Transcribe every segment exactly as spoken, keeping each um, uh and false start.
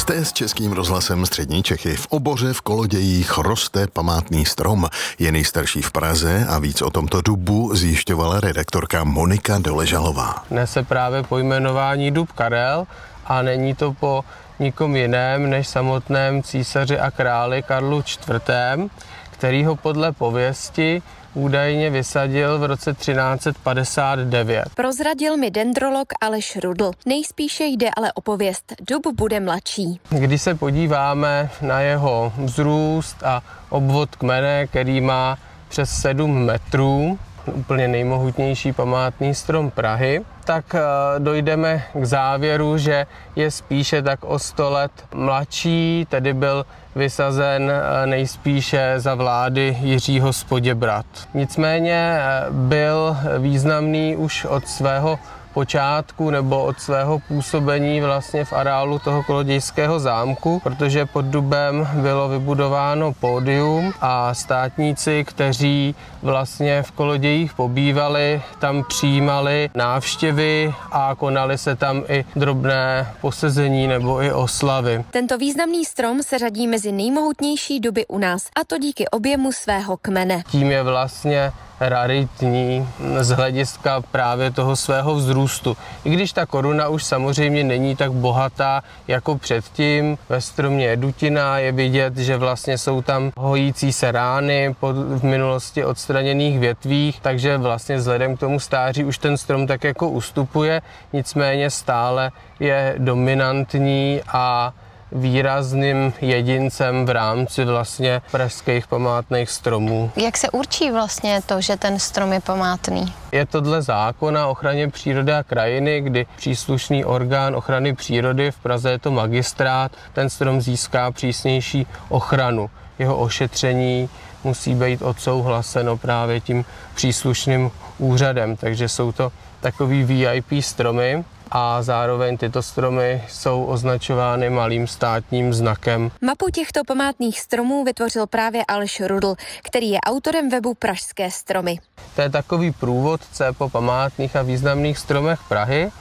Jste s Českým rozhlasem Střední Čechy. V Oboře v Kolodějích roste památný strom. Je nejstarší v Praze a víc o tomto dubu zjišťovala redaktorka Monika Doležalová. Nese právě pojmenování dub Karel a není to po nikom jiném než samotném císaři a králi Karlu čtvrtém., který ho podle pověsti údajně vysadil v roce třináct set padesát devět. Prozradil mi dendrolog Aleš Rudl. Nejspíše jde ale o pověst, dub bude mladší. Když se podíváme na jeho vzrůst a obvod kmene, který má přes sedm metrů, úplně nejmohutnější památný strom Prahy, tak dojdeme k závěru, že je spíše tak o sto let mladší, tedy byl vysazen nejspíše za vlády Jiřího z Poděbrad. Nicméně byl významný už od svého počátku nebo od svého působení vlastně v areálu toho kolodějského zámku, protože pod dubem bylo vybudováno pódium a státníci, kteří vlastně v Kolodějích pobývali, tam přijímali návštěvy a konaly se tam i drobné posezení nebo i oslavy. Tento významný strom se řadí mezi nejmohutnější duby u nás, a to díky objemu svého kmene. Tím je vlastně raritní z hlediska právě toho svého vzrůstu. I když ta koruna už samozřejmě není tak bohatá jako předtím, ve stromě je dutina, je vidět, že vlastně jsou tam hojící se rány po v minulosti odstraněných větvích, takže vlastně vzhledem k tomu stáří už ten strom tak jako ustupuje, nicméně stále je dominantní a výrazným jedincem v rámci vlastně pražských památných stromů. Jak se určí vlastně to, že ten strom je památný? Je to dle zákona o ochraně přírody a krajiny, kdy příslušný orgán ochrany přírody, v Praze je to magistrát, ten strom získá přísnější ochranu. Jeho ošetření musí být odsouhlaseno právě tím příslušným úřadem, takže jsou to takový V I P stromy. A zároveň tyto stromy jsou označovány malým státním znakem. Mapu těchto památných stromů vytvořil právě Aleš Rudl, který je autorem webu Pražské stromy. To je takový průvodce po památných a významných stromech Prahy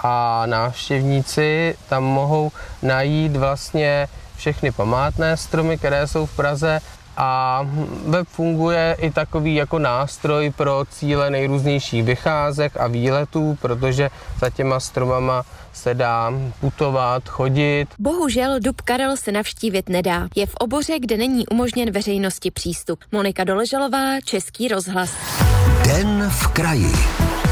a návštěvníci tam mohou najít vlastně všechny památné stromy, které jsou v Praze. A web funguje i takový jako nástroj pro cíle nejrůznějších vycházek a výletů, protože za těma stromama se dá putovat, chodit. Bohužel dub Karel se navštívit nedá. Je v Oboře, kde není umožněn veřejnosti přístup. Monika Doležalová, Český rozhlas. Den v kraji.